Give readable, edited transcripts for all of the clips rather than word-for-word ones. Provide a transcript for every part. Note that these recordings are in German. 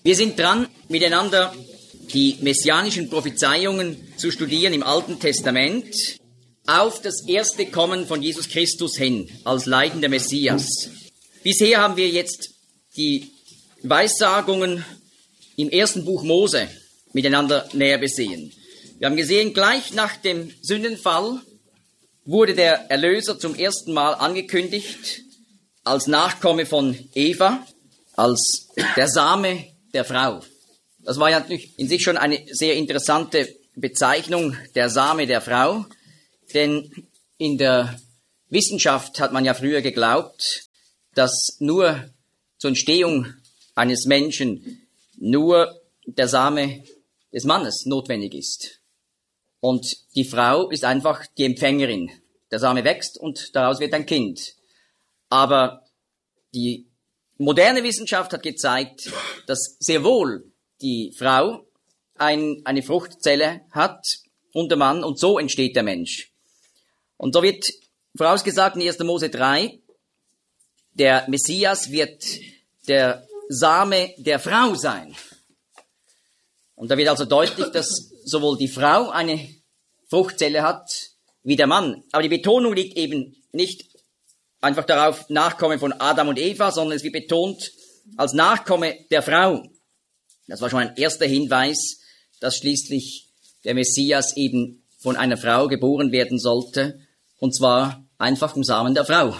Wir sind dran, miteinander die messianischen Prophezeiungen zu studieren im Alten Testament auf das erste Kommen von Jesus Christus hin als leidender Messias. Bisher haben wir jetzt die Weissagungen im ersten Buch Mose miteinander näher besehen. Wir haben gesehen, gleich nach dem Sündenfall wurde der Erlöser zum ersten Mal angekündigt als Nachkomme von Eva, als der Same der Frau. Das war ja natürlich in sich schon eine sehr interessante Bezeichnung, der Same der Frau, denn in der Wissenschaft hat man ja früher geglaubt, dass nur zur Entstehung eines Menschen nur der Same des Mannes notwendig ist. Und die Frau ist einfach die Empfängerin. Der Same wächst und daraus wird ein Kind. Aber die moderne Wissenschaft hat gezeigt, dass sehr wohl die Frau eine Fruchtzelle hat und der Mann und so entsteht der Mensch. Und so wird vorausgesagt in 1. Mose 3, der Messias wird der Same der Frau sein. Und da wird also deutlich, dass sowohl die Frau eine Fruchtzelle hat wie der Mann. Aber die Betonung liegt eben nicht einfach darauf, Nachkomme von Adam und Eva, sondern es wird betont als Nachkomme der Frau. Das war schon ein erster Hinweis, dass schließlich der Messias eben von einer Frau geboren werden sollte, und zwar einfach vom Samen der Frau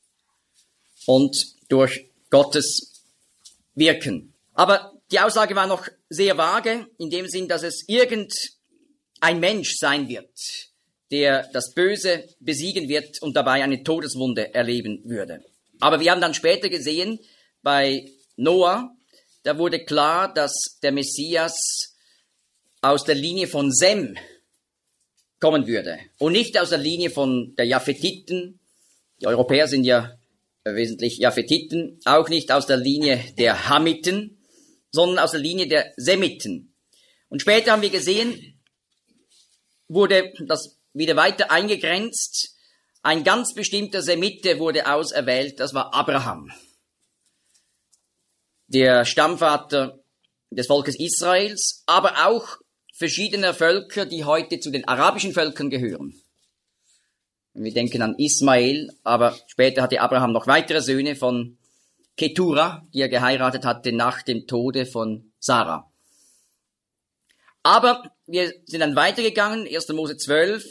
und durch Gottes Wirken. Aber die Aussage war noch sehr vage, in dem Sinn, dass es irgendein Mensch sein wird, der das Böse besiegen wird und dabei eine Todeswunde erleben würde. Aber wir haben dann später gesehen, bei Noah, da wurde klar, dass der Messias aus der Linie von Sem kommen würde und nicht aus der Linie von der Japhetiten. Die Europäer sind ja wesentlich Japhetiten, auch nicht aus der Linie der Hamiten, sondern aus der Linie der Semiten. Und später haben wir gesehen, wurde das wieder weiter eingegrenzt. Ein ganz bestimmter Semite wurde auserwählt, das war Abraham, der Stammvater des Volkes Israels, aber auch verschiedener Völker, die heute zu den arabischen Völkern gehören. Wir denken an Ismael, aber später hatte Abraham noch weitere Söhne von Ketura, die er geheiratet hatte nach dem Tode von Sarah. Aber wir sind dann weitergegangen, 1. Mose 12,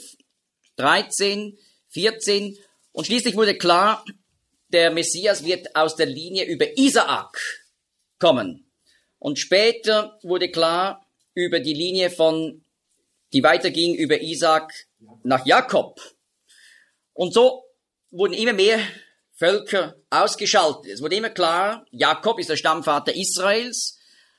13, 14 und schließlich wurde klar, der Messias wird aus der Linie über Isaak kommen. Und später wurde klar, über die Linie die weiterging über Isaak nach Jakob. Und so wurden immer mehr Völker ausgeschaltet. Es wurde immer klar, Jakob ist der Stammvater Israels.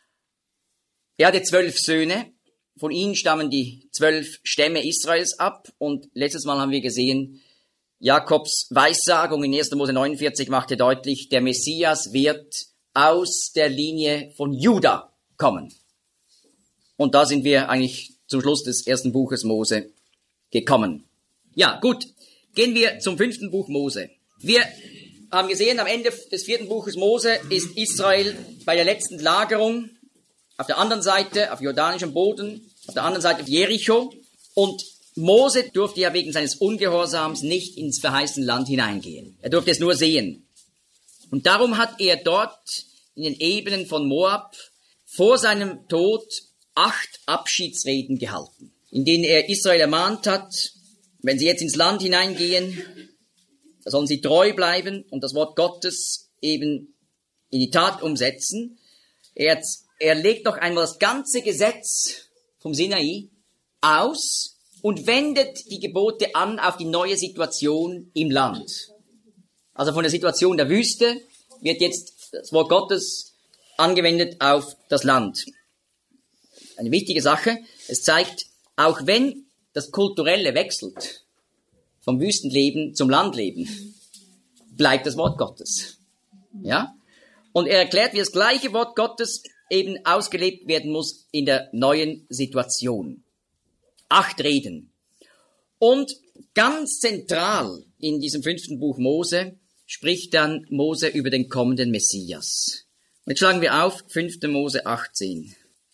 Er hatte 12 Söhne. Von ihnen stammen die 12 Stämme Israels ab. Und letztes Mal haben wir gesehen, Jakobs Weissagung in 1. Mose 49 machte deutlich, der Messias wird aus der Linie von Juda kommen. Und da sind wir eigentlich zum Schluss des ersten Buches Mose gekommen. Ja, gut. Gehen wir zum 5. Buch Mose. Wir haben gesehen, am Ende des 4. Buches Mose ist Israel bei der letzten Lagerung auf der anderen Seite, auf jordanischem Boden, auf der anderen Seite auf Jericho. Und Mose durfte ja wegen seines Ungehorsams nicht ins verheißene Land hineingehen. Er durfte es nur sehen. Und darum hat er dort in den Ebenen von Moab vor seinem Tod 8 Abschiedsreden gehalten, in denen er Israel ermahnt hat, wenn sie jetzt ins Land hineingehen, da sollen sie treu bleiben und das Wort Gottes eben in die Tat umsetzen. Er legt noch einmal das ganze Gesetz vom Sinai aus und wendet die Gebote an auf die neue Situation im Land. Also von der Situation der Wüste wird jetzt das Wort Gottes angewendet auf das Land. Eine wichtige Sache, es zeigt, auch wenn das Kulturelle wechselt, vom Wüstenleben zum Landleben, bleibt das Wort Gottes. Ja? Und er erklärt, wie das gleiche Wort Gottes eben ausgelebt werden muss in der neuen Situation. 8 Reden. Und ganz zentral in diesem 5. Buch Mose spricht dann Mose über den kommenden Messias. Jetzt schlagen wir auf 5. Mose 18.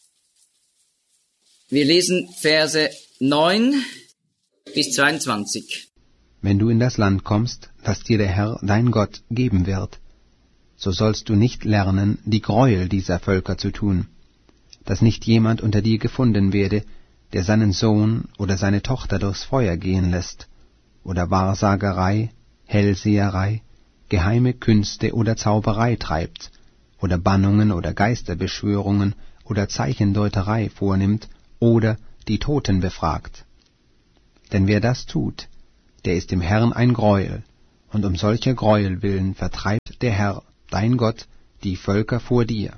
Wir lesen Verse 9 bis 22. Wenn du in das Land kommst, das dir der Herr, dein Gott, geben wird, so sollst du nicht lernen, die Gräuel dieser Völker zu tun, dass nicht jemand unter dir gefunden werde, der seinen Sohn oder seine Tochter durchs Feuer gehen lässt, oder Wahrsagerei, Hellseherei, geheime Künste oder Zauberei treibt, oder Bannungen oder Geisterbeschwörungen oder Zeichendeuterei vornimmt oder die Toten befragt. Denn wer das tut, der ist dem Herrn ein Greuel, und um solcher Greuel willen vertreibt der Herr, dein Gott, die Völker vor dir.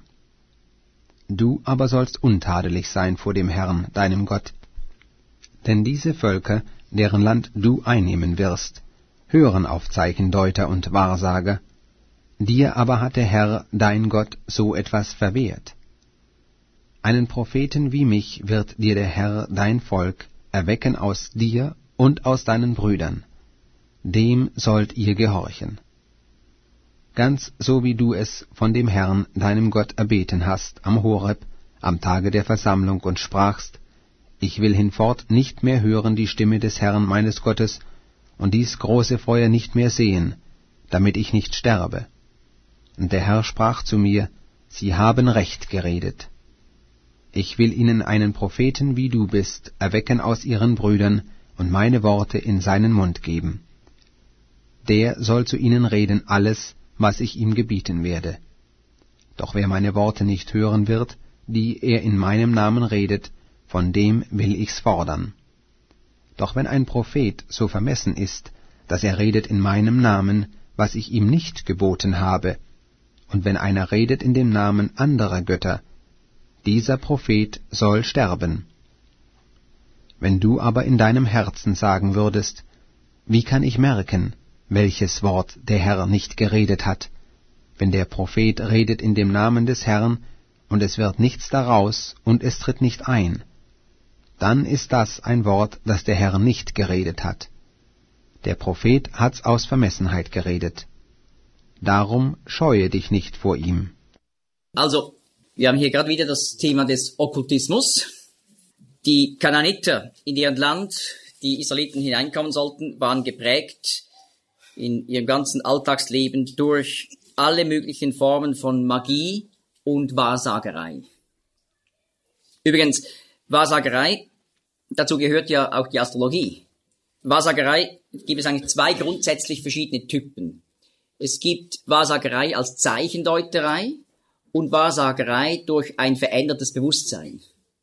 Du aber sollst untadelig sein vor dem Herrn, deinem Gott. Denn diese Völker, deren Land du einnehmen wirst, hören auf Zeichendeuter und Wahrsager. Dir aber hat der Herr, dein Gott, so etwas verwehrt. Einen Propheten wie mich wird dir der Herr, dein Volk, erwecken aus dir und aus deinen Brüdern. Dem sollt ihr gehorchen. Ganz so wie du es von dem Herrn, deinem Gott, erbeten hast am Horeb, am Tage der Versammlung, und sprachst, ich will hinfort nicht mehr hören die Stimme des Herrn meines Gottes und dies große Feuer nicht mehr sehen, damit ich nicht sterbe. Und der Herr sprach zu mir, sie haben recht geredet. Ich will ihnen einen Propheten, wie du bist, erwecken aus ihren Brüdern und meine Worte in seinen Mund geben. Der soll zu ihnen reden alles, was ich ihm gebieten werde. Doch wer meine Worte nicht hören wird, die er in meinem Namen redet, von dem will ich's fordern. Doch wenn ein Prophet so vermessen ist, dass er redet in meinem Namen, was ich ihm nicht geboten habe, und wenn einer redet in dem Namen anderer Götter, dieser Prophet soll sterben. Wenn du aber in deinem Herzen sagen würdest, wie kann ich merken, welches Wort der Herr nicht geredet hat, wenn der Prophet redet in dem Namen des Herrn, und es wird nichts daraus, und es tritt nicht ein, dann ist das ein Wort, das der Herr nicht geredet hat. Der Prophet hat's aus Vermessenheit geredet. Darum scheue dich nicht vor ihm. Also, wir haben hier gerade wieder das Thema des Okkultismus. Die Kanaaniter, in deren Land die Israeliten hineinkommen sollten, waren geprägt in ihrem ganzen Alltagsleben durch alle möglichen Formen von Magie und Wahrsagerei. Übrigens, Wahrsagerei, dazu gehört ja auch die Astrologie. Wahrsagerei gibt es eigentlich zwei grundsätzlich verschiedene Typen. Es gibt Wahrsagerei als Zeichendeuterei und Wahrsagerei durch ein verändertes Bewusstsein.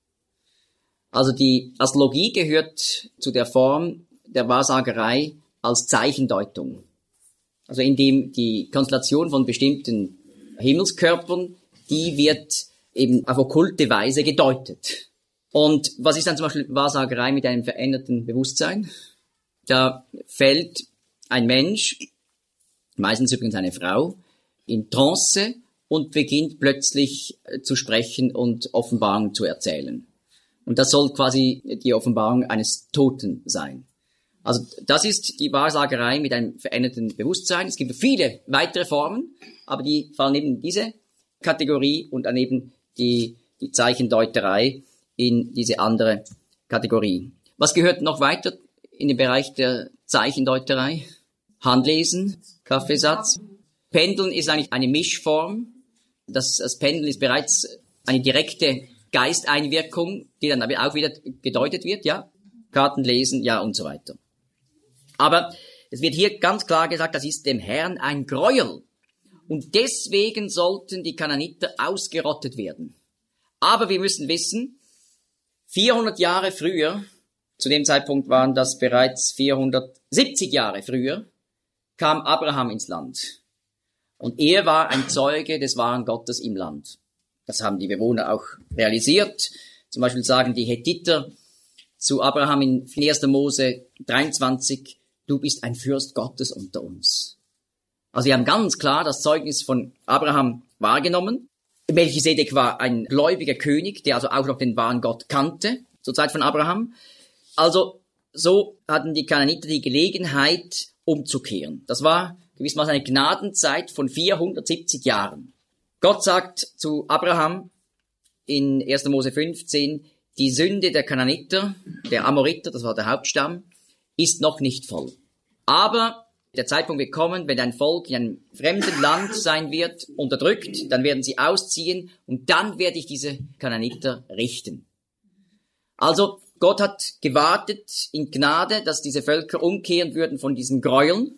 Also die Astrologie gehört zu der Form der Wahrsagerei als Zeichendeutung. Also indem die Konstellation von bestimmten Himmelskörpern, die wird eben auf okkulte Weise gedeutet. Und was ist dann zum Beispiel Wahrsagerei mit einem veränderten Bewusstsein? Da fällt ein Mensch, meistens übrigens eine Frau, in Trance und beginnt plötzlich zu sprechen und Offenbarungen zu erzählen. Und das soll quasi die Offenbarung eines Toten sein. Also das ist die Wahrsagerei mit einem veränderten Bewusstsein. Es gibt viele weitere Formen, aber die fallen eben in diese Kategorie und daneben die Zeichendeuterei in diese andere Kategorie. Was gehört noch weiter in den Bereich der Zeichendeuterei? Handlesen, Kaffeesatz. Pendeln ist eigentlich eine Mischform. Das Pendeln ist bereits eine direkte Geisteinwirkung, die dann aber auch wieder gedeutet wird, ja. Karten lesen, ja, und so weiter. Aber es wird hier ganz klar gesagt, das ist dem Herrn ein Gräuel. Und deswegen sollten die Kanaaniter ausgerottet werden. Aber wir müssen wissen, 400 Jahre früher, zu dem Zeitpunkt waren das bereits 470 Jahre früher, kam Abraham ins Land. Und er war ein Zeuge des wahren Gottes im Land. Das haben die Bewohner auch realisiert. Zum Beispiel sagen die Hethiter zu Abraham in 1. Mose 23, du bist ein Fürst Gottes unter uns. Also sie haben ganz klar das Zeugnis von Abraham wahrgenommen. Melchisedek war ein gläubiger König, der also auch noch den wahren Gott kannte, zur Zeit von Abraham. Also so hatten die Kanaaniter die Gelegenheit umzukehren. Das war gewissermaßen eine Gnadenzeit von 470 Jahren. Gott sagt zu Abraham in 1. Mose 15, die Sünde der Kanaaniter, der Amoriter, das war der Hauptstamm, ist noch nicht voll. Aber der Zeitpunkt wird kommen, wenn ein Volk in einem fremden Land sein wird, unterdrückt, dann werden sie ausziehen und dann werde ich diese Kanaaniter richten. Also Gott hat gewartet in Gnade, dass diese Völker umkehren würden von diesen Gräueln.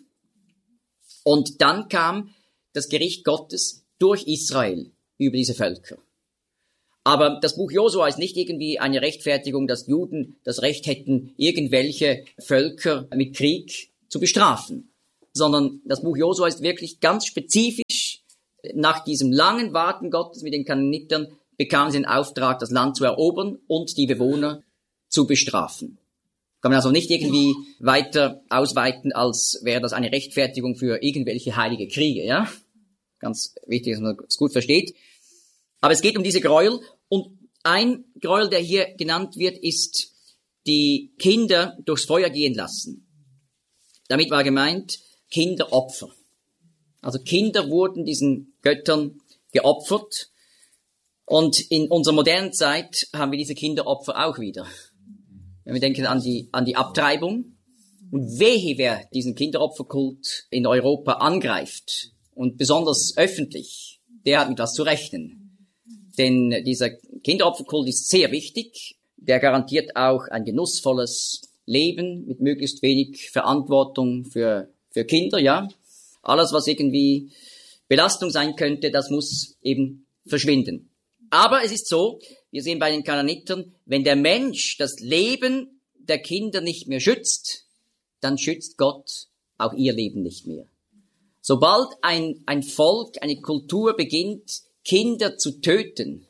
Und dann kam das Gericht Gottes durch Israel über diese Völker. Aber das Buch Josua ist nicht irgendwie eine Rechtfertigung, dass Juden das Recht hätten, irgendwelche Völker mit Krieg zu bestrafen. Sondern das Buch Josua ist wirklich ganz spezifisch. Nach diesem langen Warten Gottes mit den Kanaanitern bekamen sie den Auftrag, das Land zu erobern und die Bewohner zu bestrafen. Kann man also nicht irgendwie weiter ausweiten, als wäre das eine Rechtfertigung für irgendwelche heilige Kriege, ja? Ganz wichtig, dass man es gut versteht. Aber es geht um diese Gräuel. Und ein Gräuel, der hier genannt wird, ist die Kinder durchs Feuer gehen lassen. Damit war gemeint Kinderopfer. Also Kinder wurden diesen Göttern geopfert. Und in unserer modernen Zeit haben wir diese Kinderopfer auch wieder. Wenn wir denken an die Abtreibung. Und wehe, wer diesen Kinderopferkult in Europa angreift. Und besonders öffentlich, der hat mit was zu rechnen. Denn dieser Kinderopferkult ist sehr wichtig. Der garantiert auch ein genussvolles Leben mit möglichst wenig Verantwortung für Kinder, ja. Alles, was irgendwie Belastung sein könnte, das muss eben verschwinden. Aber es ist so, wir sehen bei den Kanaanitern, wenn der Mensch das Leben der Kinder nicht mehr schützt, dann schützt Gott auch ihr Leben nicht mehr. Sobald ein Volk, eine Kultur beginnt, Kinder zu töten,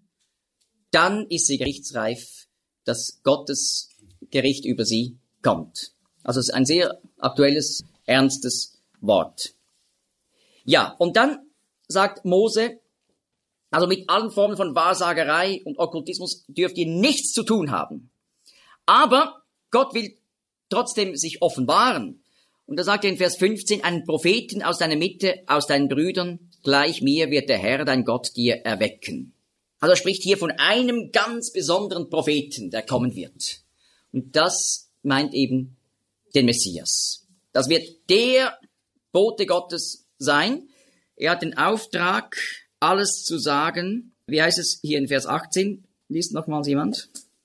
dann ist sie gerichtsreif, dass Gottes Gericht über sie kommt. Also es ist ein sehr aktuelles, ernstes Wort. Ja, und dann sagt Mose, also mit allen Formen von Wahrsagerei und Okkultismus dürft ihr nichts zu tun haben. Aber Gott will trotzdem sich offenbaren. Und da sagt er in Vers 15, einen Propheten aus deiner Mitte, aus deinen Brüdern, gleich mir wird der Herr, dein Gott, dir erwecken. Also er spricht hier von einem ganz besonderen Propheten, der kommen wird. Und das meint eben den Messias. Das wird der Bote Gottes sein. Er hat den Auftrag, alles zu sagen. Wie heißt es hier in Vers 18? Liest nochmals jemand.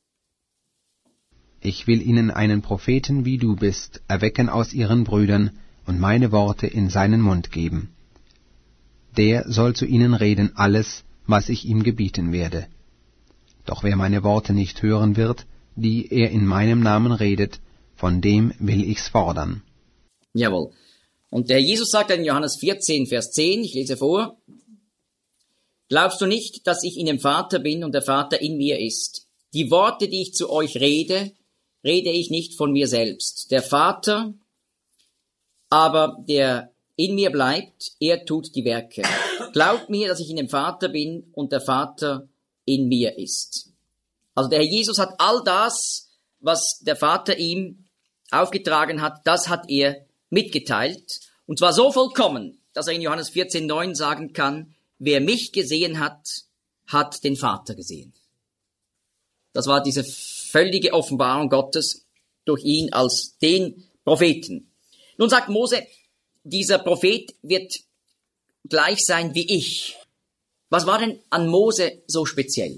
Ich will ihnen einen Propheten, wie du bist, erwecken aus ihren Brüdern und meine Worte in seinen Mund geben. Der soll zu ihnen reden alles, was ich ihm gebieten werde. Doch wer meine Worte nicht hören wird, die er in meinem Namen redet, von dem will ich's fordern. Jawohl. Und der Jesus sagt in Johannes 14, Vers 10, ich lese vor, glaubst du nicht, dass ich in dem Vater bin und der Vater in mir ist? Die Worte, die ich zu euch rede, rede ich nicht von mir selbst. Der Vater, aber der in mir bleibt, er tut die Werke. Glaubt mir, dass ich in dem Vater bin und der Vater in mir ist. Also der Herr Jesus hat all das, was der Vater ihm aufgetragen hat, das hat er mitgeteilt. Und zwar so vollkommen, dass er in Johannes 14,9 sagen kann, wer mich gesehen hat, hat den Vater gesehen. Das war diese völlige Offenbarung Gottes durch ihn als den Propheten. Nun sagt Mose, dieser Prophet wird gleich sein wie ich. Was war denn an Mose so speziell?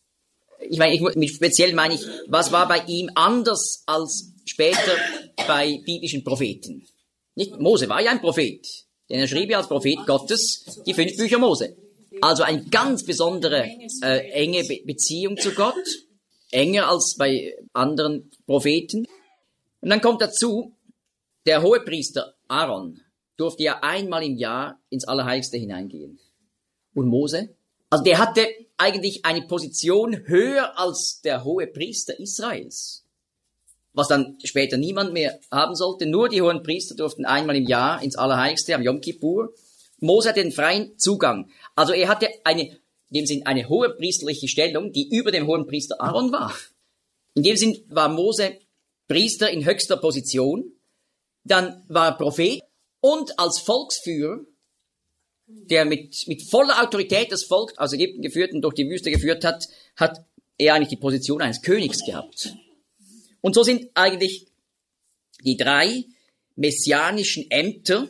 Mit speziell meine ich, was war bei ihm anders als später bei biblischen Propheten? Nicht, Mose war ja ein Prophet, denn er schrieb ja als Prophet Gottes die 5 Bücher Mose. Also eine ganz besondere enge Beziehung zu Gott, enger als bei anderen Propheten. Und dann kommt dazu, der Hohepriester Aaron durfte ja einmal im Jahr ins Allerheiligste hineingehen. Und Mose? Also der hatte eigentlich eine Position höher als der Hohepriester Israels. Was dann später niemand mehr haben sollte. Nur die hohen Priester durften einmal im Jahr ins Allerheiligste am Yom Kippur. Mose hatte den freien Zugang. Also er hatte in dem Sinn eine hohepriesterliche Stellung, die über dem Hohenpriester Aaron war. In dem Sinn war Mose Priester in höchster Position. Dann war er Prophet und als Volksführer der mit voller Autorität das Volk aus Ägypten geführt und durch die Wüste geführt hat, hat er eigentlich die Position eines Königs gehabt. Und so sind eigentlich die 3 messianischen Ämter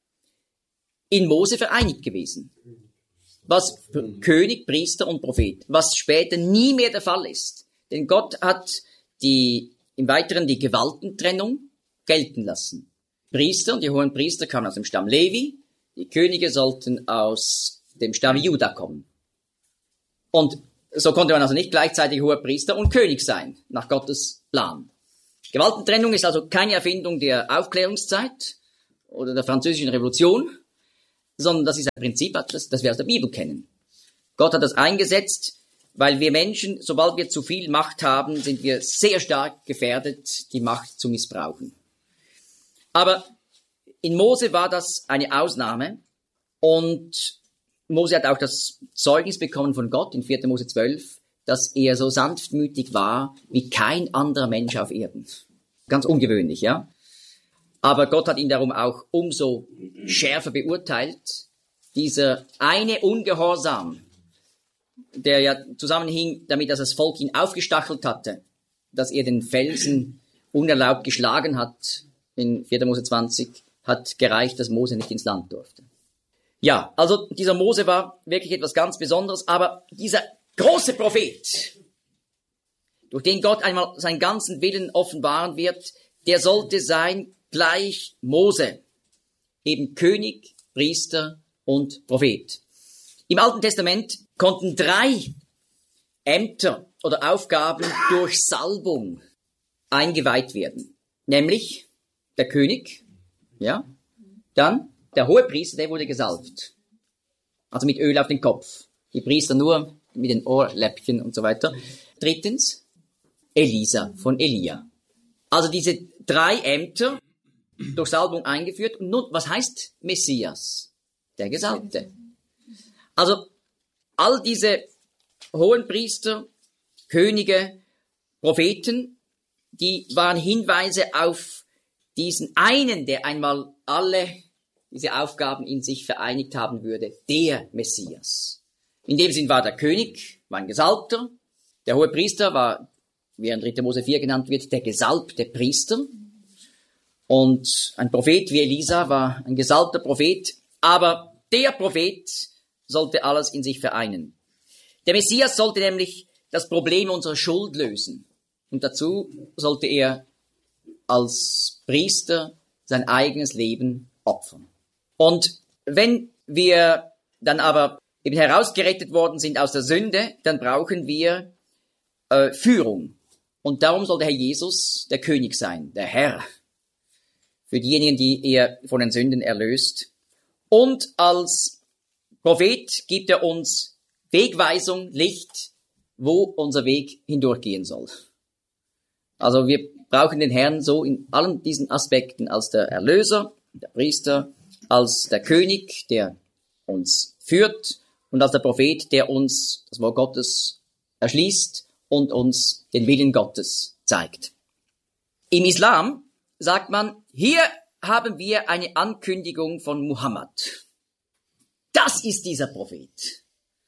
in Mose vereinigt gewesen. Was König, Priester und Prophet, was später nie mehr der Fall ist. Denn Gott hat im Weiteren die Gewaltentrennung gelten lassen. Priester und die hohen Priester kamen aus dem Stamm Levi, die Könige sollten aus dem Stamm Juda kommen. Und so konnte man also nicht gleichzeitig hoher Priester und König sein, nach Gottes Plan. Gewaltentrennung ist also keine Erfindung der Aufklärungszeit oder der Französischen Revolution, sondern das ist ein Prinzip, das wir aus der Bibel kennen. Gott hat das eingesetzt, weil wir Menschen, sobald wir zu viel Macht haben, sind wir sehr stark gefährdet, die Macht zu missbrauchen. Aber in Mose war das eine Ausnahme und Mose hat auch das Zeugnis bekommen von Gott in 4. Mose 12, dass er so sanftmütig war wie kein anderer Mensch auf Erden. Ganz ungewöhnlich, ja. Aber Gott hat ihn darum auch umso schärfer beurteilt. Dieser eine Ungehorsam, der ja zusammenhing damit, dass das Volk ihn aufgestachelt hatte, dass er den Felsen unerlaubt geschlagen hat, in 4. Mose 20, hat gereicht, dass Mose nicht ins Land durfte. Ja, also dieser Mose war wirklich etwas ganz Besonderes, aber dieser große Prophet, durch den Gott einmal seinen ganzen Willen offenbaren wird, der sollte sein gleich Mose, eben König, Priester und Prophet. Im Alten Testament konnten 3 Ämter oder Aufgaben durch Salbung eingeweiht werden, nämlich der König, ja, dann der Hohepriester, der wurde gesalbt, also mit Öl auf den Kopf, die Priester nur mit den Ohrläppchen und so weiter. 3. Elisa von Elia. Also diese 3 Ämter durch Salbung eingeführt. Und nun, was heißt Messias? Der Gesalbte. Also all diese hohen Priester, Könige, Propheten, die waren Hinweise auf diesen einen, der einmal alle diese Aufgaben in sich vereinigt haben würde, der Messias. In dem Sinn war der König, war ein Gesalbter, der hohe Priester war, wie er in 3. Mose 4 genannt wird, der gesalbte Priester. Und ein Prophet wie Elisa war ein gesalbter Prophet, aber der Prophet sollte alles in sich vereinen. Der Messias sollte nämlich das Problem unserer Schuld lösen. Und dazu sollte er als Priester sein eigenes Leben opfern. Und wenn wir dann aber eben herausgerettet worden sind aus der Sünde, dann brauchen wir Führung. Und darum soll der Herr Jesus der König sein, der Herr, für diejenigen, die er von den Sünden erlöst. Und als Prophet gibt er uns Wegweisung, Licht, wo unser Weg hindurchgehen soll. Also wir brauchen den Herrn so in allen diesen Aspekten als der Erlöser, der Priester, als der König, der uns führt, und als der Prophet, der uns das Wort Gottes erschließt und uns den Willen Gottes zeigt. Im Islam sagt man, hier haben wir eine Ankündigung von Muhammad. Das ist dieser Prophet.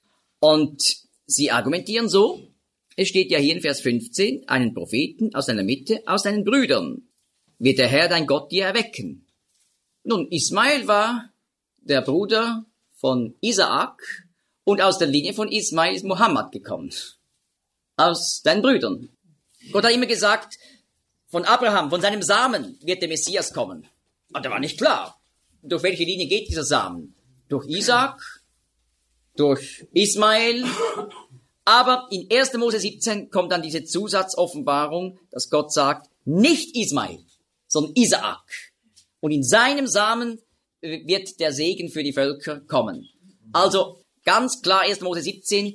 Und sie argumentieren so, es steht ja hier in Vers 15, einen Propheten aus deiner Mitte, aus deinen Brüdern, wird der Herr dein Gott dir erwecken. Nun, Ismael war der Bruder von Isaak und aus der Linie von Ismael ist Mohammed gekommen. Aus deinen Brüdern. Gott hat immer gesagt, von Abraham, von seinem Samen wird der Messias kommen. Aber da war nicht klar, durch welche Linie geht dieser Samen. Durch Isaak, durch Ismael. Aber in 1. Mose 17 kommt dann diese Zusatzoffenbarung, dass Gott sagt, nicht Ismael, sondern Isaak. Und in seinem Samen wird der Segen für die Völker kommen. Also ganz klar 1. Mose 17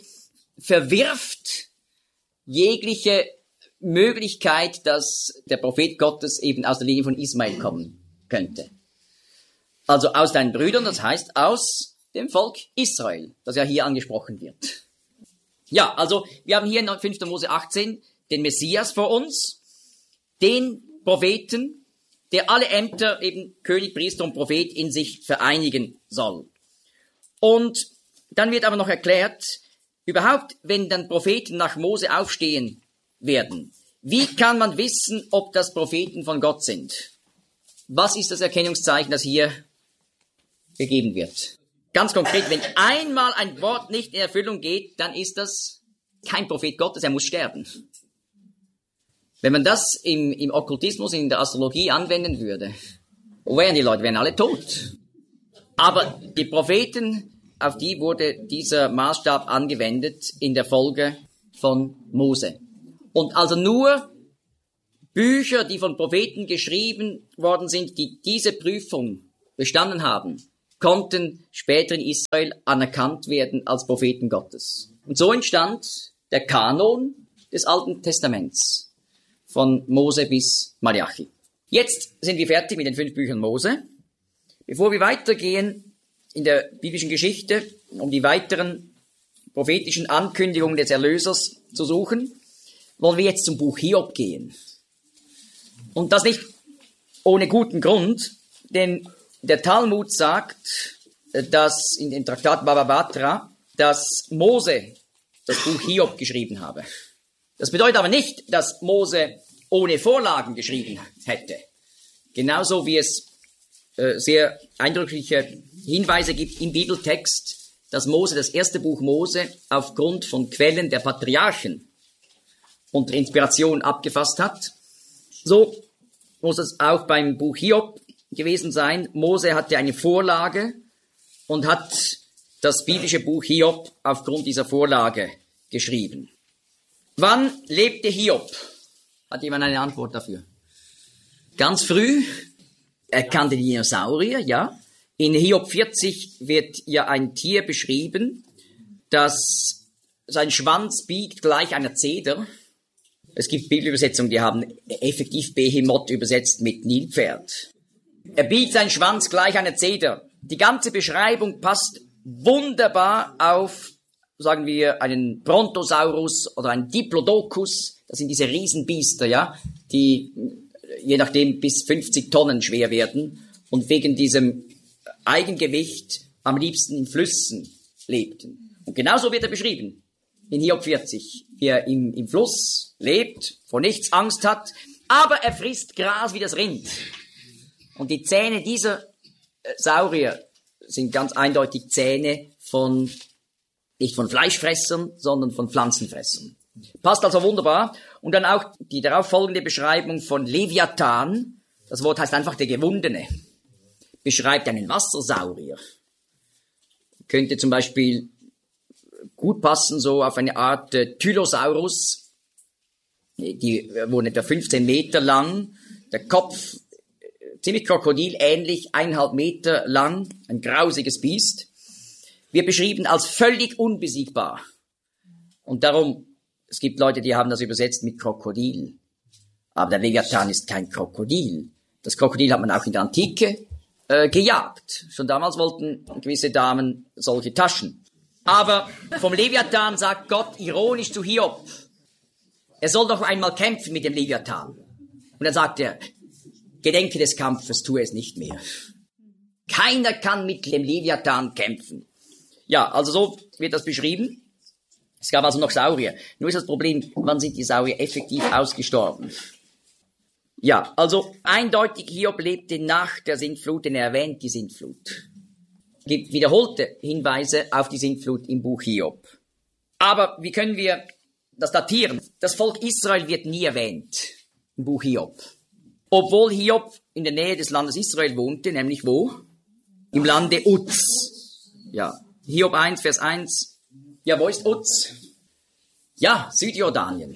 verwirft jegliche Möglichkeit, dass der Prophet Gottes eben aus der Linie von Ismael kommen könnte. Also aus deinen Brüdern, das heißt aus dem Volk Israel, das ja hier angesprochen wird. Ja, also wir haben hier in 5. Mose 18 den Messias vor uns, den Propheten, der alle Ämter, eben König, Priester und Prophet, in sich vereinigen soll. Und dann wird aber noch erklärt, überhaupt, wenn dann Propheten nach Mose aufstehen werden, wie kann man wissen, ob das Propheten von Gott sind? Was ist das Erkennungszeichen, das hier gegeben wird? Ganz konkret, wenn einmal ein Wort nicht in Erfüllung geht, dann ist das kein Prophet Gottes, er muss sterben. Wenn man das im Okkultismus, in der Astrologie anwenden würde, wo wären die Leute? Wären alle tot. Aber die Propheten, auf die wurde dieser Maßstab angewendet in der Folge von Mose. Und also nur Bücher, die von Propheten geschrieben worden sind, die diese Prüfung bestanden haben, konnten später in Israel anerkannt werden als Propheten Gottes. Und so entstand der Kanon des Alten Testaments, von Mose bis Malachi. Jetzt sind wir fertig mit den 5 Büchern Mose. Bevor wir weitergehen in der biblischen Geschichte, um die weiteren prophetischen Ankündigungen des Erlösers zu suchen, wollen wir jetzt zum Buch Hiob gehen. Und das nicht ohne guten Grund, denn der Talmud sagt, dass in dem Traktat Baba Batra, dass Mose das Buch Hiob geschrieben habe. Das bedeutet aber nicht, dass Mose ohne Vorlagen geschrieben hätte. Genauso wie es sehr eindrückliche Hinweise gibt im Bibeltext, dass Mose das erste Buch Mose aufgrund von Quellen der Patriarchen unter Inspiration abgefasst hat. So muss es auch beim Buch Hiob gewesen sein. Mose hatte eine Vorlage und hat das biblische Buch Hiob aufgrund dieser Vorlage geschrieben. Wann lebte Hiob? Hat jemand eine Antwort dafür? Ganz früh. Er kannte die Dinosaurier, ja. In Hiob 40 wird ja ein Tier beschrieben, das sein Schwanz biegt gleich einer Zeder. Es gibt Bibelübersetzungen, die haben effektiv Behemoth übersetzt mit Nilpferd. Er biegt seinen Schwanz gleich einer Zeder. Die ganze Beschreibung passt wunderbar auf, sagen wir, einen Brontosaurus oder einen Diplodocus. Das sind diese Riesenbiester, ja, die je nachdem bis 50 Tonnen schwer werden und wegen diesem Eigengewicht am liebsten in Flüssen lebten. Und genauso wird er beschrieben in Hiob 40, wie er im Fluss lebt, vor nichts Angst hat, aber er frisst Gras wie das Rind. Und die Zähne dieser Saurier sind ganz eindeutig Zähne nicht von Fleischfressern, sondern von Pflanzenfressern. Passt also wunderbar. Und dann auch die darauf folgende Beschreibung von Leviathan, das Wort heißt einfach der Gewundene, beschreibt einen Wassersaurier. Könnte zum Beispiel gut passen so auf eine Art Tylosaurus, die wurden etwa 15 Meter lang, der Kopf ziemlich krokodilähnlich, 1,5 Meter lang, ein grausiges Biest, wird beschrieben als völlig unbesiegbar. Und darum, es gibt Leute, die haben das übersetzt mit Krokodil. Aber der Leviathan ist kein Krokodil. Das Krokodil hat man auch in der Antike gejagt. Schon damals wollten gewisse Damen solche Taschen. Aber vom Leviathan sagt Gott ironisch zu Hiob, er soll doch einmal kämpfen mit dem Leviathan. Und dann sagt er, gedenke des Kampfes, tue es nicht mehr. Keiner kann mit dem Leviathan kämpfen. Ja, also so wird das beschrieben. Es gab also noch Saurier. Nur ist das Problem, wann sind die Saurier effektiv ausgestorben? Ja, also eindeutig, Hiob lebte nach der Sintflut, denn er erwähnt die Sintflut. Es gibt wiederholte Hinweise auf die Sintflut im Buch Hiob. Aber wie können wir das datieren? Das Volk Israel wird nie erwähnt im Buch Hiob. Obwohl Hiob in der Nähe des Landes Israel wohnte, nämlich wo? Im Lande Uz. Ja, Hiob 1, Vers 1. Ja, wo ist Uz? Ja, Südjordanien.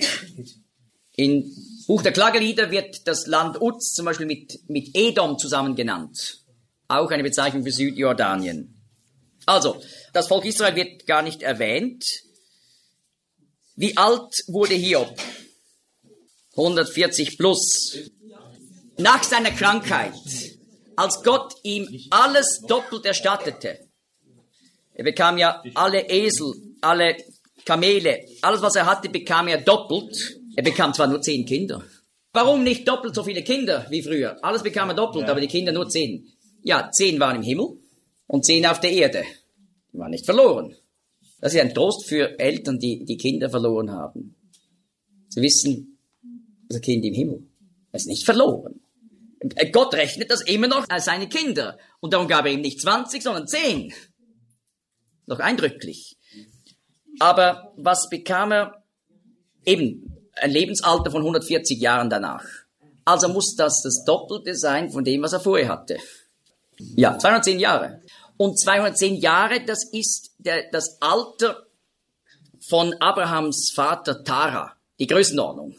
In Buch der Klagelieder wird das Land Uz zum Beispiel mit Edom zusammen genannt. Auch eine Bezeichnung für Südjordanien. Also, das Volk Israel wird gar nicht erwähnt. Wie alt wurde Hiob? 140 plus. Nach seiner Krankheit, als Gott ihm alles doppelt erstattete. Er bekam ja alle Esel, alle Kamele, alles was er hatte, bekam er doppelt. Er bekam zwar nur 10 Kinder. Warum nicht doppelt so viele Kinder wie früher? Alles bekam er doppelt, aber die Kinder nur 10. Ja, 10 waren im Himmel und 10 auf der Erde. war nicht verloren. Das ist ein Trost für Eltern, die Kinder verloren haben. Sie wissen, das Kind im Himmel ist nicht verloren. Gott rechnet das immer noch als seine Kinder. Und darum gab er ihm nicht 20, sondern 10. Noch eindrücklich. Aber was bekam er? Eben ein Lebensalter von 140 Jahren danach. Also muss das Doppelte sein von dem, was er vorher hatte. Ja, 210 Jahre. Und 210 Jahre, das ist das Alter von Abrahams Vater Tara. Die Größenordnung.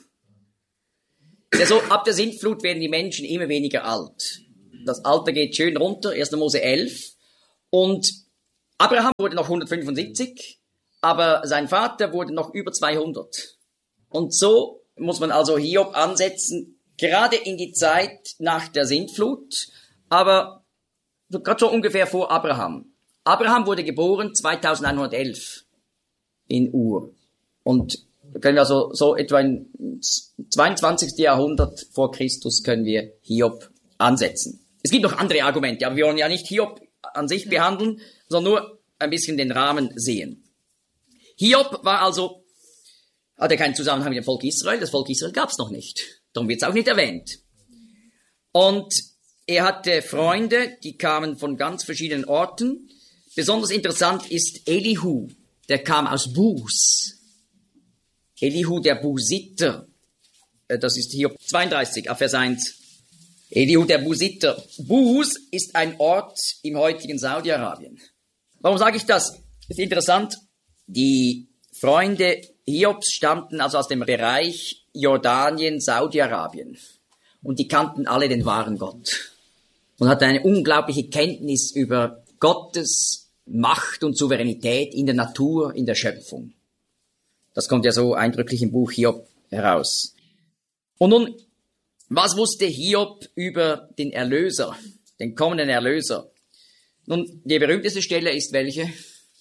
Also ab der Sintflut werden die Menschen immer weniger alt. Das Alter geht schön runter, 1. Mose 11. Und Abraham wurde noch 175, aber sein Vater wurde noch über 200. Und so muss man also Hiob ansetzen, gerade in die Zeit nach der Sintflut, aber gerade so ungefähr vor Abraham. Abraham wurde geboren 2111 in Ur. Und da können wir also so etwa im 22. Jahrhundert vor Christus können wir Hiob ansetzen. Es gibt noch andere Argumente, aber wir wollen ja nicht Hiob an sich behandeln, sondern nur ein bisschen den Rahmen sehen. Hiob war also, hatte keinen Zusammenhang mit dem Volk Israel. Das Volk Israel gab es noch nicht. Darum wird es auch nicht erwähnt. Und er hatte Freunde, die kamen von ganz verschiedenen Orten. Besonders interessant ist Elihu, der kam aus Bus. Elihu, der Busiter. Das ist Hiob 32, Vers 1. Elihu, der Busiter. Bus ist ein Ort im heutigen Saudi-Arabien. Warum sage ich das? Ist interessant. Die Freunde Hiobs stammten also aus dem Bereich Jordanien, Saudi-Arabien. Und die kannten alle den wahren Gott. Und hatten eine unglaubliche Kenntnis über Gottes Macht und Souveränität in der Natur, in der Schöpfung. Das kommt ja so eindrücklich im Buch Hiob heraus. Und nun, was wusste Hiob über den Erlöser, den kommenden Erlöser? Nun, die berühmteste Stelle ist welche?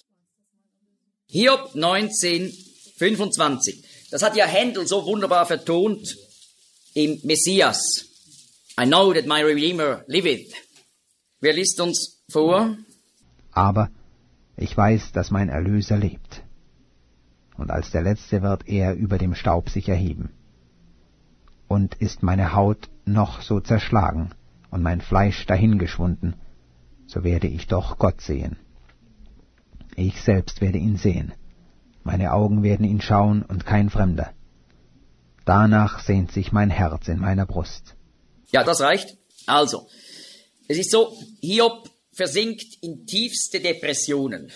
Hiob 19,25. Das hat ja Händel so wunderbar vertont im Messias. I know that my Redeemer liveth. Wer liest uns vor? Aber ich weiß, dass mein Erlöser lebt. Und als der Letzte wird er über dem Staub sich erheben. Und ist meine Haut noch so zerschlagen und mein Fleisch dahingeschwunden, so werde ich doch Gott sehen. Ich selbst werde ihn sehen. Meine Augen werden ihn schauen und kein Fremder. Danach sehnt sich mein Herz in meiner Brust. Ja, das reicht. Also, es ist so, Hiob versinkt in tiefste Depressionen.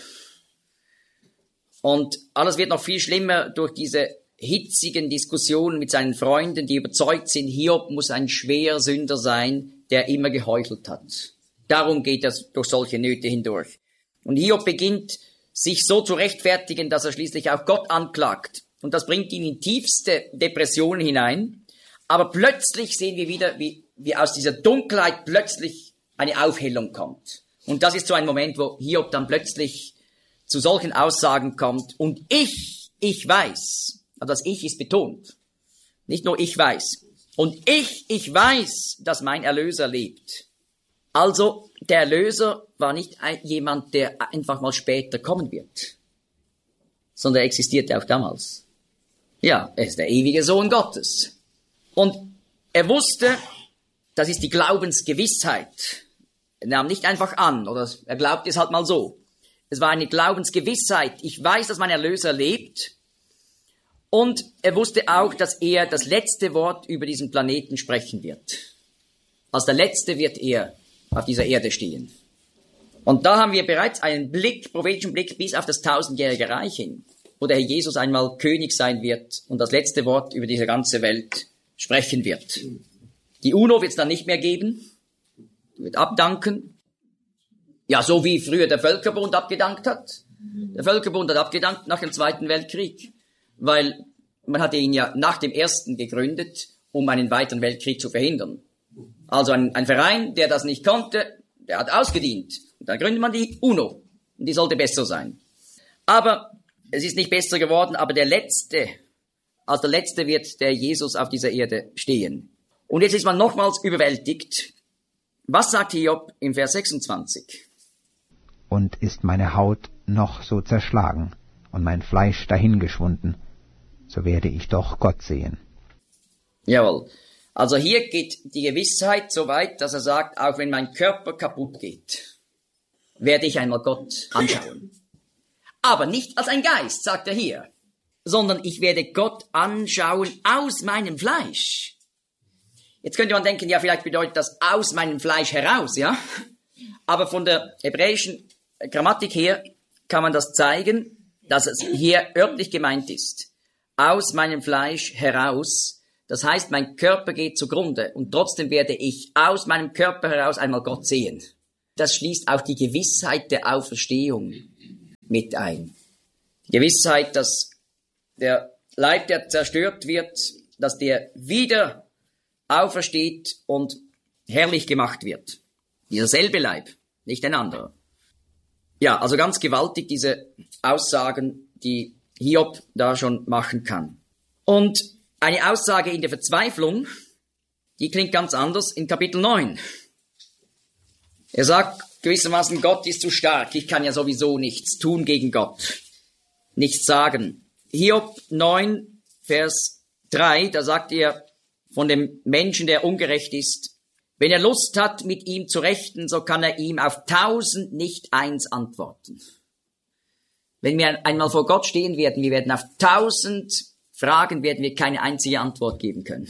Und alles wird noch viel schlimmer durch diese hitzigen Diskussionen mit seinen Freunden, die überzeugt sind, Hiob muss ein Schwersünder sein, der immer geheuchelt hat. Darum geht er durch solche Nöte hindurch. Und Hiob beginnt, sich so zu rechtfertigen, dass er schließlich auch Gott anklagt. Und das bringt ihn in tiefste Depressionen hinein. Aber plötzlich sehen wir wieder, wie aus dieser Dunkelheit plötzlich eine Aufhellung kommt. Und das ist so ein Moment, wo Hiob dann plötzlich zu solchen Aussagen kommt. Und ich weiß, also das Ich ist betont. Nicht nur ich weiß. Und ich weiß, dass mein Erlöser lebt. Also, der Erlöser war nicht jemand, der einfach mal später kommen wird, sondern er existierte auch damals. Ja, er ist der ewige Sohn Gottes. Und er wusste, das ist die Glaubensgewissheit. Er nahm nicht einfach an, oder er glaubte es halt mal so. Es war eine Glaubensgewissheit. Ich weiß, dass mein Erlöser lebt. Und er wusste auch, dass er das letzte Wort über diesen Planeten sprechen wird. Als der Letzte wird er auf dieser Erde stehen. Und da haben wir bereits einen prophetischen Blick bis auf das 1000-jährige Reich hin, wo der Herr Jesus einmal König sein wird und das letzte Wort über diese ganze Welt sprechen wird. Die UNO wird es dann nicht mehr geben, wird abdanken. Ja, so wie früher der Völkerbund abgedankt hat. Der Völkerbund hat abgedankt nach dem Zweiten Weltkrieg, weil man hatte ihn ja nach dem Ersten gegründet, um einen weiteren Weltkrieg zu verhindern. Also ein Verein, der das nicht konnte, der hat ausgedient. Und dann gründet man die UNO. Und die sollte besser sein. Aber es ist nicht besser geworden, aber als der Letzte wird der Jesus auf dieser Erde stehen. Und jetzt ist man nochmals überwältigt. Was sagt Hiob im Vers 26? Und ist meine Haut noch so zerschlagen und mein Fleisch dahingeschwunden, so werde ich doch Gott sehen. Jawohl. Also hier geht die Gewissheit so weit, dass er sagt, auch wenn mein Körper kaputt geht, werde ich einmal Gott anschauen. Aber nicht als ein Geist, sagt er hier, sondern ich werde Gott anschauen aus meinem Fleisch. Jetzt könnte man denken, ja, vielleicht bedeutet das aus meinem Fleisch heraus, ja? Aber von der hebräischen Grammatik her kann man das zeigen, dass es hier örtlich gemeint ist. Aus meinem Fleisch heraus. Das heißt, mein Körper geht zugrunde und trotzdem werde ich aus meinem Körper heraus einmal Gott sehen. Das schließt auch die Gewissheit der Auferstehung mit ein. Die Gewissheit, dass der Leib, der zerstört wird, dass der wieder aufersteht und herrlich gemacht wird. Dieser selbe Leib, nicht ein anderer. Ja, also ganz gewaltig diese Aussagen, die Hiob da schon machen kann. Und eine Aussage in der Verzweiflung, die klingt ganz anders in Kapitel 9. Er sagt gewissermaßen, Gott ist zu stark, ich kann ja sowieso nichts tun gegen Gott, nichts sagen. Hiob 9, Vers 3, da sagt er von dem Menschen, der ungerecht ist, wenn er Lust hat, mit ihm zu rechten, so kann er ihm auf 1000 nicht eins antworten. Wenn wir einmal vor Gott stehen werden, wir werden auf 1000 Fragen werden wir keine einzige Antwort geben können.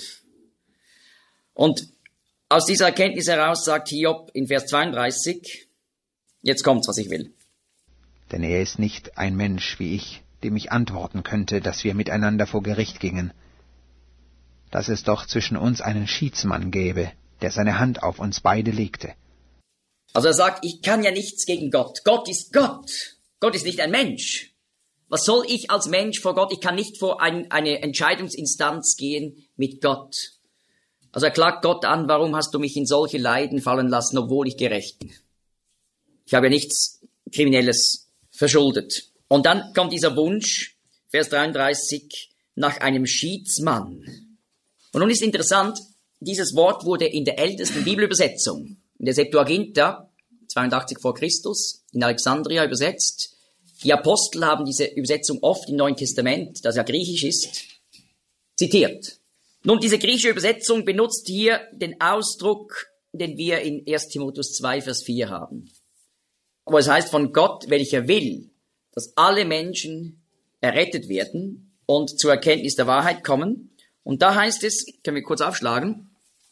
Und aus dieser Erkenntnis heraus sagt Hiob in Vers 32, jetzt kommt's, was ich will. Denn er ist nicht ein Mensch wie ich, dem ich antworten könnte, dass wir miteinander vor Gericht gingen. Dass es doch zwischen uns einen Schiedsmann gäbe, der seine Hand auf uns beide legte. Also er sagt, ich kann ja nichts gegen Gott. Gott ist Gott. Gott ist nicht ein Mensch. Was soll ich als Mensch vor Gott? Ich kann nicht vor eine Entscheidungsinstanz gehen mit Gott. Also er klagt Gott an, warum hast du mich in solche Leiden fallen lassen, obwohl ich gerecht bin? Ich habe ja nichts Kriminelles verschuldet. Und dann kommt dieser Wunsch, Vers 33, nach einem Schiedsmann. Und nun ist interessant, dieses Wort wurde in der ältesten Bibelübersetzung, in der Septuaginta, 82 vor Christus, in Alexandria übersetzt. Die Apostel haben diese Übersetzung oft im Neuen Testament, das ja griechisch ist, zitiert. Nun, diese griechische Übersetzung benutzt hier den Ausdruck, den wir in 1 Timotheus 2, Vers 4 haben. Wo es heißt, von Gott, welcher will, dass alle Menschen errettet werden und zur Erkenntnis der Wahrheit kommen. Und da heißt es, können wir kurz aufschlagen,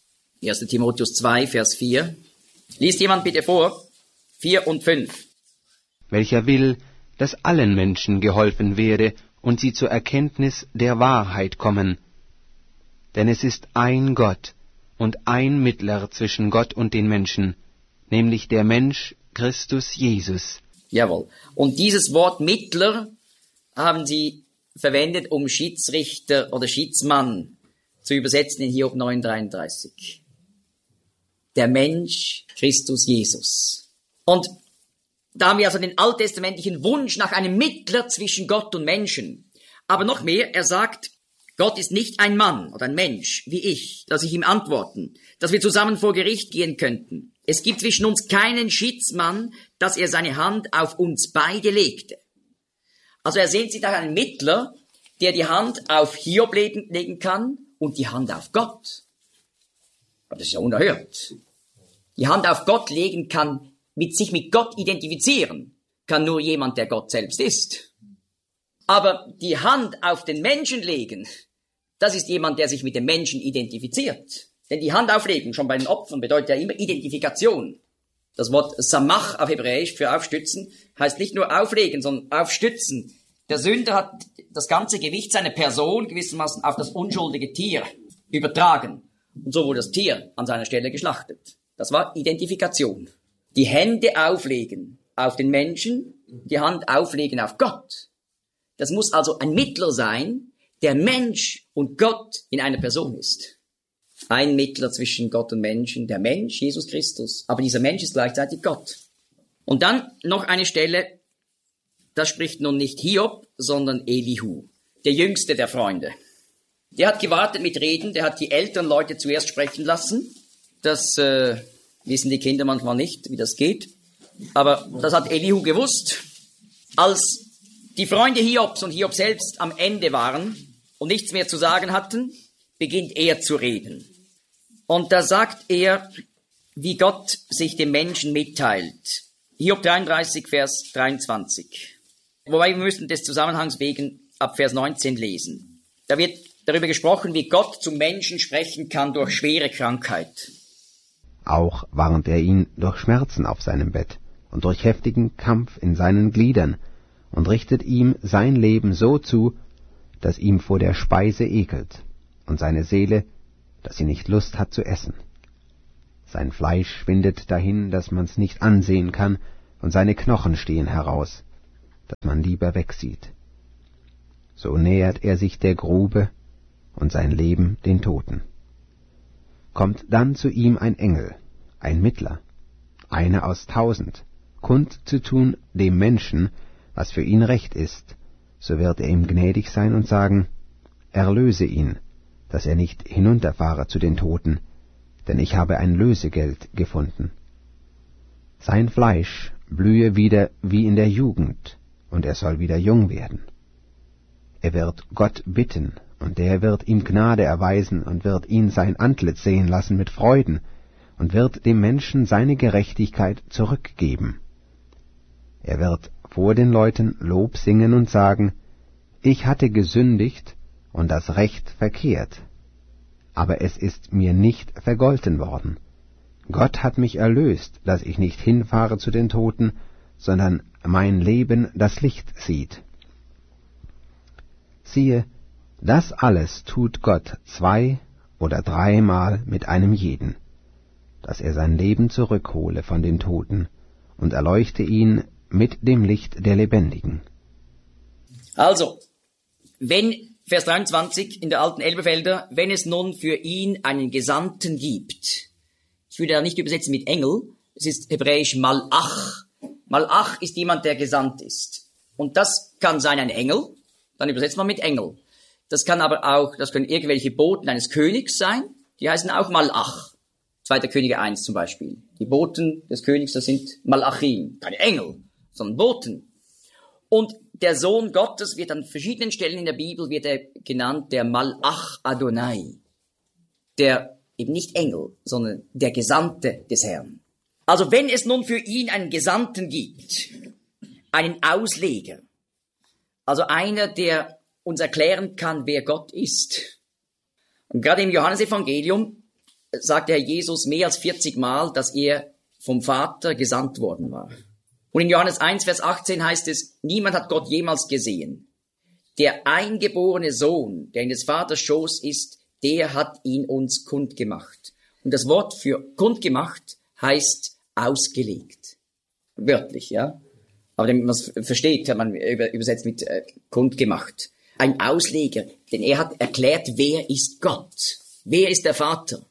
1 Timotheus 2, Vers 4. Liest jemand bitte vor, 4 und 5. Welcher will, dass allen Menschen geholfen werde und sie zur Erkenntnis der Wahrheit kommen. Denn es ist ein Gott und ein Mittler zwischen Gott und den Menschen, nämlich der Mensch Christus Jesus. Jawohl. Und dieses Wort Mittler haben sie verwendet, um Schiedsrichter oder Schiedsmann zu übersetzen in Hiob 9,33. Der Mensch Christus Jesus. Und da haben wir also den alttestamentlichen Wunsch nach einem Mittler zwischen Gott und Menschen. Aber noch mehr, er sagt, Gott ist nicht ein Mann oder ein Mensch wie ich, dass ich ihm antworten, dass wir zusammen vor Gericht gehen könnten. Es gibt zwischen uns keinen Schiedsmann, dass er seine Hand auf uns beide legte. Also er sehnt sich nach einem Mittler, der die Hand auf Hiob legen kann und die Hand auf Gott. Das ist ja unerhört. Die Hand auf Gott legen kann, sich mit Gott identifizieren, kann nur jemand, der Gott selbst ist. Aber die Hand auf den Menschen legen, das ist jemand, der sich mit dem Menschen identifiziert. Denn die Hand auflegen, schon bei den Opfern, bedeutet ja immer Identifikation. Das Wort Samach auf Hebräisch für aufstützen heißt nicht nur auflegen, sondern aufstützen. Der Sünder hat das ganze Gewicht seiner Person gewissermaßen auf das unschuldige Tier übertragen. Und so wurde das Tier an seiner Stelle geschlachtet. Das war Identifikation. Die Hände auflegen auf den Menschen, die Hand auflegen auf Gott. Das muss also ein Mittler sein, der Mensch und Gott in einer Person ist. Ein Mittler zwischen Gott und Menschen, der Mensch, Jesus Christus. Aber dieser Mensch ist gleichzeitig Gott. Und dann noch eine Stelle, da spricht nun nicht Hiob, sondern Elihu, der jüngste der Freunde. Der hat gewartet mit Reden, der hat die älteren Leute zuerst sprechen lassen. Das wissen die Kinder manchmal nicht, wie das geht. Aber das hat Elihu gewusst. Als die Freunde Hiobs und Hiob selbst am Ende waren und nichts mehr zu sagen hatten, beginnt er zu reden. Und da sagt er, wie Gott sich dem Menschen mitteilt. Hiob 33, Vers 23. Wobei wir müssen des Zusammenhangs wegen ab Vers 19 lesen. Da wird darüber gesprochen, wie Gott zum Menschen sprechen kann durch schwere Krankheit. Auch warnt er ihn durch Schmerzen auf seinem Bett und durch heftigen Kampf in seinen Gliedern und richtet ihm sein Leben so zu, dass ihm vor der Speise ekelt und seine Seele, dass sie nicht Lust hat zu essen. Sein Fleisch schwindet dahin, dass man's nicht ansehen kann, und seine Knochen stehen heraus, dass man lieber wegsieht. So nähert er sich der Grube und sein Leben den Toten. Kommt dann zu ihm ein Engel, ein Mittler, einer aus 1000, kund zu tun dem Menschen, was für ihn recht ist, so wird er ihm gnädig sein und sagen, erlöse ihn, dass er nicht hinunterfahre zu den Toten, denn ich habe ein Lösegeld gefunden. Sein Fleisch blühe wieder wie in der Jugend, und er soll wieder jung werden. Er wird Gott bitten, und der wird ihm Gnade erweisen und wird ihn sein Antlitz sehen lassen mit Freuden und wird dem Menschen seine Gerechtigkeit zurückgeben. Er wird vor den Leuten Lob singen und sagen, ich hatte gesündigt und das Recht verkehrt, aber es ist mir nicht vergolten worden. Gott hat mich erlöst, dass ich nicht hinfahre zu den Toten, sondern mein Leben das Licht sieht. Siehe, das alles tut Gott 2 oder 3 Mal mit einem jeden, dass er sein Leben zurückhole von den Toten und erleuchte ihn mit dem Licht der Lebendigen. Also, wenn, Vers 23 in der alten Elberfelder, wenn es nun für ihn einen Gesandten gibt, ich würde da nicht übersetzen mit Engel, es ist hebräisch Malach. Malach ist jemand, der gesandt ist. Und das kann sein ein Engel, dann übersetzt man mit Engel. Das kann aber auch, das können irgendwelche Boten eines Königs sein, die heißen auch Malach. 2. Könige 1 zum Beispiel. Die Boten des Königs, das sind Malachim, keine Engel, sondern Boten. Und der Sohn Gottes wird an verschiedenen Stellen in der Bibel wird er genannt, der Malach Adonai. Der eben nicht Engel, sondern der Gesandte des Herrn. Also wenn es nun für ihn einen Gesandten gibt, einen Ausleger, also einer, der uns erklären kann, wer Gott ist. Und gerade im Johannesevangelium sagt der Herr Jesus mehr als 40 Mal, dass er vom Vater gesandt worden war. Und in Johannes 1, Vers 18 heißt es, niemand hat Gott jemals gesehen. Der eingeborene Sohn, der in des Vaters Schoß ist, der hat ihn uns kundgemacht. Und das Wort für kundgemacht heißt ausgelegt. Wörtlich, ja. Aber damit man es versteht, hat man übersetzt mit kundgemacht. Ein Ausleger, denn er hat erklärt, wer ist Gott? Wer ist der Vater?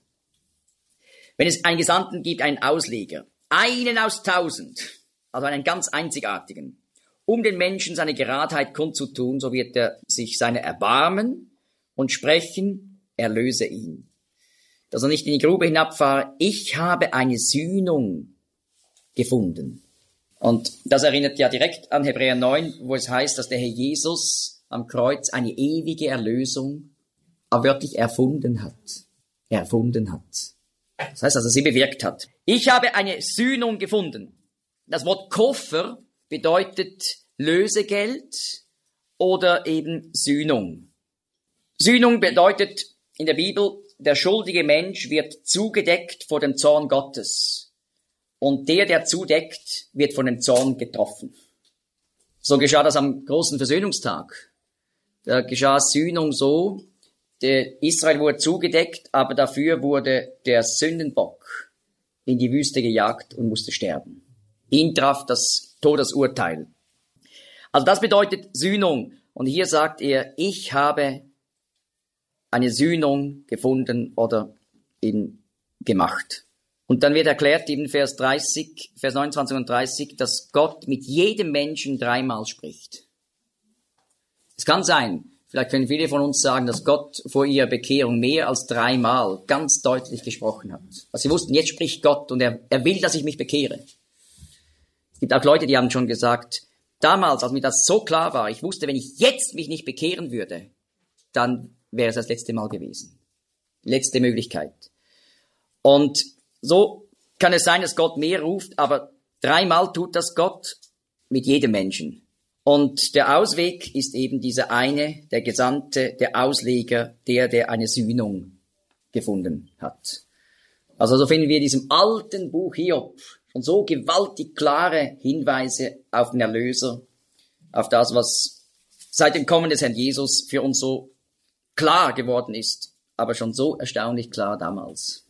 Wenn es einen Gesandten gibt, einen Ausleger, einen aus 1000, also einen ganz einzigartigen, um den Menschen seine Geradheit kundzutun, so wird er sich seiner erbarmen und sprechen, erlöse ihn. Dass er nicht in die Grube hinabfahre, ich habe eine Sühnung gefunden. Und das erinnert ja direkt an Hebräer 9, wo es heißt, dass der Herr Jesus am Kreuz eine ewige Erlösung wörtlich erfunden hat. Erfunden hat. Das heißt, dass er sie bewirkt hat. Ich habe eine Sühnung gefunden. Das Wort Koffer bedeutet Lösegeld oder eben Sühnung. Sühnung bedeutet in der Bibel, der schuldige Mensch wird zugedeckt vor dem Zorn Gottes. Und der zudeckt, wird von dem Zorn getroffen. So geschah das am großen Versöhnungstag. Da geschah Sühnung so, Israel wurde zugedeckt, aber dafür wurde der Sündenbock in die Wüste gejagt und musste sterben. Ihn traf das Todesurteil. Also das bedeutet Sühnung. Und hier sagt er, ich habe eine Sühnung gefunden oder eben gemacht. Und dann wird erklärt in Vers 29 und 30, dass Gott mit jedem Menschen 3-mal spricht. Es kann sein, vielleicht können viele von uns sagen, dass Gott vor ihrer Bekehrung mehr als 3-mal ganz deutlich gesprochen hat. Also sie wussten, jetzt spricht Gott und er will, dass ich mich bekehre. Es gibt auch Leute, die haben schon gesagt, damals, als mir das so klar war, ich wusste, wenn ich jetzt mich nicht bekehren würde, dann wäre es das letzte Mal gewesen. Letzte Möglichkeit. Und so kann es sein, dass Gott mehr ruft, aber 3-mal tut das Gott mit jedem Menschen. Und der Ausweg ist eben dieser eine, der Gesandte, der Ausleger, der eine Sühnung gefunden hat. Also so finden wir in diesem alten Buch Hiob schon so gewaltig klare Hinweise auf den Erlöser, auf das, was seit dem Kommen des Herrn Jesus für uns so klar geworden ist, aber schon so erstaunlich klar damals.